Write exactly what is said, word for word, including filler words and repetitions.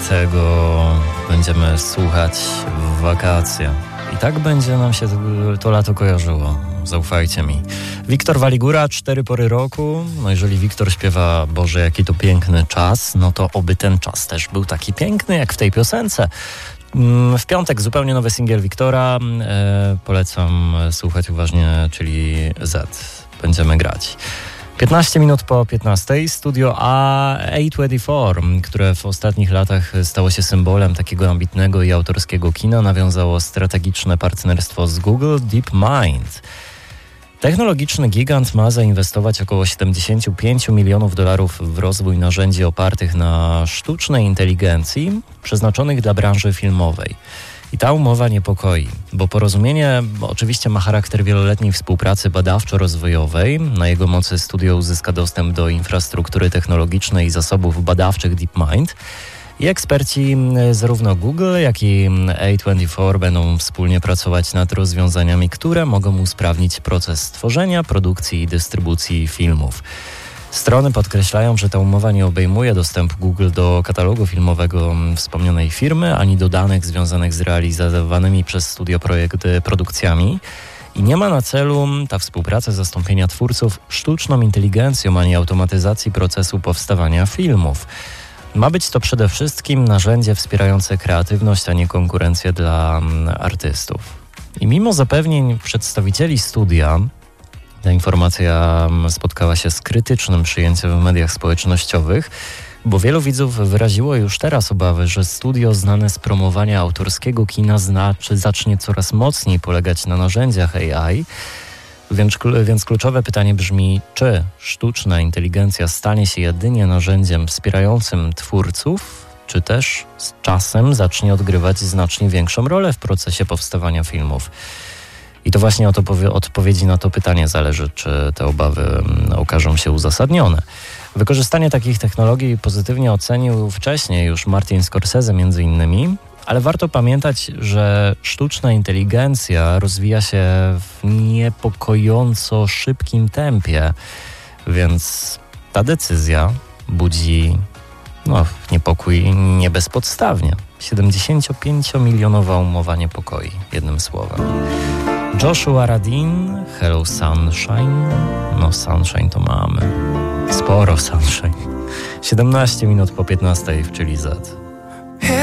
tego będziemy słuchać w wakacje. I tak będzie nam się to lato kojarzyło. Zaufajcie mi. Wiktor Waligura, Cztery pory roku. No jeżeli Wiktor śpiewa Boże, jaki to piękny czas, no to oby ten czas też był taki piękny, jak w tej piosence. W piątek zupełnie nowy singiel Wiktora. E, polecam słuchać uważnie, czyli Z. Będziemy grać. piętnaście minut po piętnastej. Studio A A dwadzieścia cztery, które w ostatnich latach stało się symbolem takiego ambitnego i autorskiego kina, nawiązało strategiczne partnerstwo z Google DeepMind. Technologiczny gigant ma zainwestować około siedemdziesiąt pięć milionów dolarów w rozwój narzędzi opartych na sztucznej inteligencji przeznaczonych dla branży filmowej. I ta umowa niepokoi, bo porozumienie oczywiście ma charakter wieloletniej współpracy badawczo-rozwojowej. Na jego mocy studio uzyska dostęp do infrastruktury technologicznej i zasobów badawczych DeepMind. I eksperci zarówno Google, jak i A dwadzieścia cztery będą wspólnie pracować nad rozwiązaniami, które mogą usprawnić proces tworzenia, produkcji i dystrybucji filmów. Strony podkreślają, że ta umowa nie obejmuje dostępu Google do katalogu filmowego wspomnianej firmy, ani do danych związanych z realizowanymi przez studio projekty produkcjami i nie ma na celu ta współpraca zastąpienia twórców sztuczną inteligencją, ani automatyzacji procesu powstawania filmów. Ma być to przede wszystkim narzędzie wspierające kreatywność, a nie konkurencję dla artystów. I mimo zapewnień przedstawicieli studia, ta informacja spotkała się z krytycznym przyjęciem w mediach społecznościowych, bo wielu widzów wyraziło już teraz obawy, że studio znane z promowania autorskiego kina znaczy, zacznie coraz mocniej polegać na narzędziach A I. Więc, więc kluczowe pytanie brzmi, czy sztuczna inteligencja stanie się jedynie narzędziem wspierającym twórców, czy też z czasem zacznie odgrywać znacznie większą rolę w procesie powstawania filmów. I to właśnie od opowie- odpowiedzi na to pytanie zależy, czy te obawy okażą się uzasadnione. Wykorzystanie takich technologii pozytywnie ocenił wcześniej już Martin Scorsese między innymi, ale warto pamiętać, że sztuczna inteligencja rozwija się w niepokojąco szybkim tempie, więc ta decyzja budzi no, niepokój nie bezpodstawnie. siedemdziesięciopięciomilionowa umowa niepokoi, jednym słowem. Joshua Radin, Hello Sunshine. No Sunshine to mamy. Sporo Sunshine. siedemnaście minut po piętnastej w Chili Z.